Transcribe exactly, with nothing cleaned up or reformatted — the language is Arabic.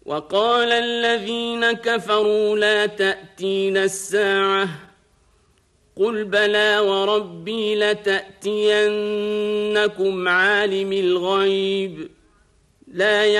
وقال الذين كفروا لا تأتينا الساعة قل بلى وربي لتأتينكم عالم الغيب لا